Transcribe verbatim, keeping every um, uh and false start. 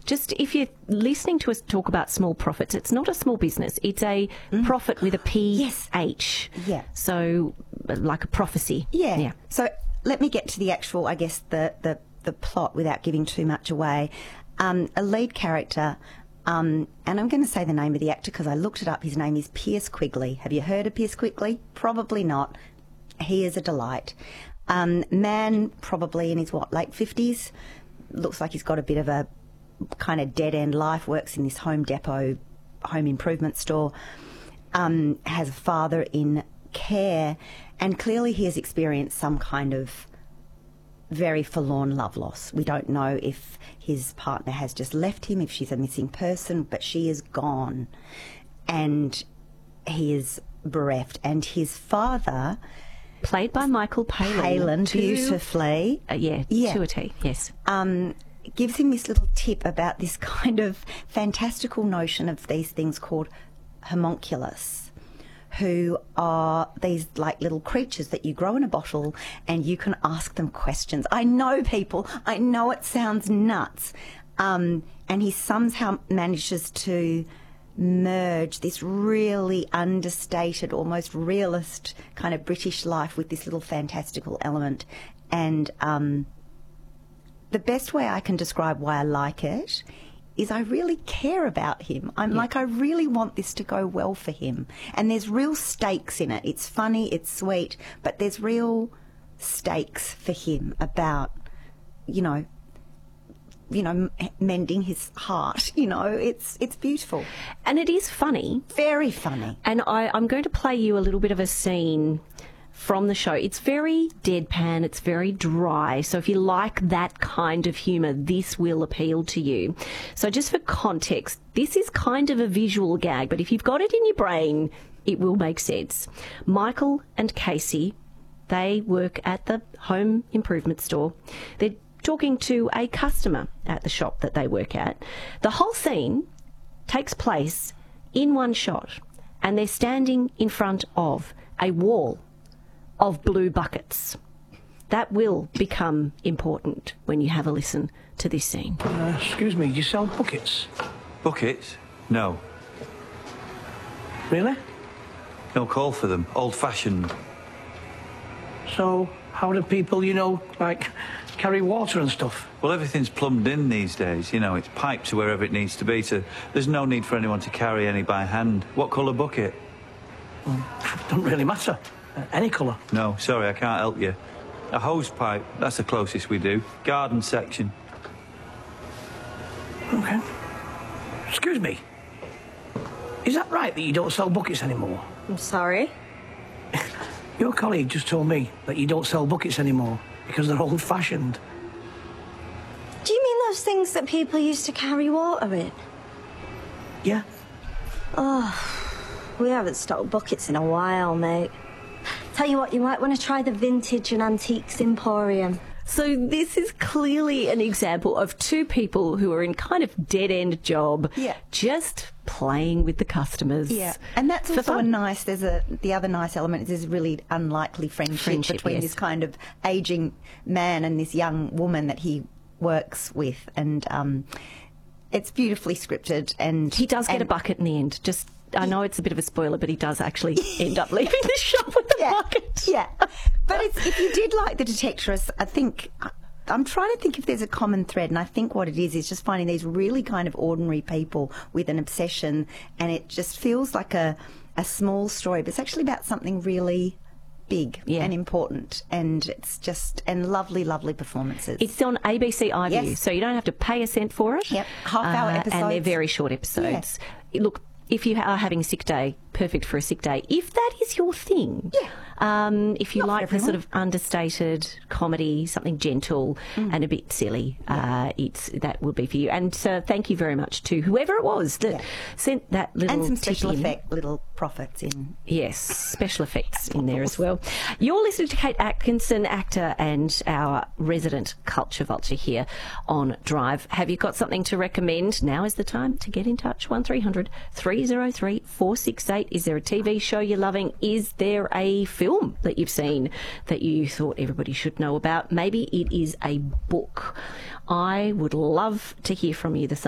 just if you're listening to us talk about small profits, it's not a small business. It's a mm. profit with a P H. Yes. Yeah. So like a prophecy. Yeah. yeah. So let me get to the actual, I guess, the, the, the plot without giving too much away. Um, a lead character, um, and I'm going to say the name of the actor because I looked it up. His name is Pierce Quigley. Have you heard of Pierce Quigley? Probably not. He is a delight. Um, man, probably in his, what, late fifties. Looks like he's got a bit of a kind of dead-end life, works in this Home Depot home improvement store, um, has a father in care, and clearly he has experienced some kind of very forlorn love loss. We don't know if his partner has just left him, if she's a missing person, but she is gone, and he is bereft. And his father, played by Michael Palin, Palin to, beautifully, uh, yeah, yeah, to a T, yes, um, gives him this little tip about this kind of fantastical notion of these things called homunculus, who are these like little creatures that you grow in a bottle and you can ask them questions. I know, people, I know it sounds nuts. Um, and he somehow manages to merge this really understated, almost realist kind of British life with this little fantastical element. And um, the best way I can describe why I like it is I really care about him. I'm yeah. like, I really want this to go well for him. And there's real stakes in it. It's funny, it's sweet, but there's real stakes for him about, you know, you know, mending his heart. You know, it's it's beautiful. And it is funny. Very funny. And I, I'm going to play you a little bit of a scene from the show. It's very deadpan, it's very dry, so if you like that kind of humour, this will appeal to you. So just for context, this is kind of a visual gag, but if you've got it in your brain, it will make sense. Michael and Casey, they work at the home improvement store. They're talking to a customer at the shop that they work at. The whole scene takes place in one shot, and they're standing in front of a wall of blue buckets. That will become important when you have a listen to this scene. Uh, excuse me, do you sell buckets? Buckets? No. Really? No call for them. Old-fashioned. So, how do people, you know, like, carry water and stuff? Well, everything's plumbed in these days. You know, it's piped to wherever it needs to be, so there's no need for anyone to carry any by hand. What colour bucket? Well, don't really matter. Uh, any colour? No, sorry, I can't help you. A hose pipe, that's the closest we do. Garden section. OK. Excuse me. Is that right that you don't sell buckets anymore? I'm sorry? Your colleague just told me that you don't sell buckets anymore because they're old-fashioned. Do you mean those things that people used to carry water in? Yeah. Oh, we haven't stocked buckets in a while, mate. Tell you what, you might want to try the Vintage and Antiques Emporium. So this is clearly an example of two people who are in kind of dead-end job, yeah. just playing with the customers. Yeah, and that's also fun. a nice, there's a, the other nice element is this really unlikely friendship, friendship between yes. this kind of ageing man and this young woman that he works with. And um, it's beautifully scripted. And he does get and, a bucket in the end, just... I know it's a bit of a spoiler, but he does actually end up leaving the shop with the yeah, bucket. Yeah. But it's, if you did like The Detectoress, I think... I'm trying to think if there's a common thread, and I think what it is is just finding these really kind of ordinary people with an obsession, and it just feels like a, a small story, but it's actually about something really big yeah. and important, and it's just... and lovely, lovely performances. It's on A B C iView, yes. so you don't have to pay a cent for it. Yep, half-hour uh, episodes. And they're very short episodes. Yeah. Look, if you are having a sick day, perfect for a sick day. If that is your thing, yeah. um, if you Not like the sort of understated comedy, something gentle mm. and a bit silly, yeah. uh, it's that would be for you. And so thank you very much to whoever it was that yeah. sent that little and some tip special in. effect little profits in. Yes, special effects in there as well. You're listening to Kate Atkinson, actor and our resident culture vulture here on Drive. Have you got something to recommend? Now is the time to get in touch. one three hundred three oh three four six eight. Is there a T V show you're loving? Is there a film that you've seen that you thought everybody should know about? Maybe it is a book. I would love to hear from you this